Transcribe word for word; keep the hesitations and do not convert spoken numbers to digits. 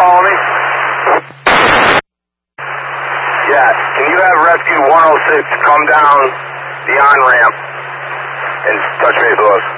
follow me? Yeah, can you have Rescue one oh six come down the on-ramp and touch base with us?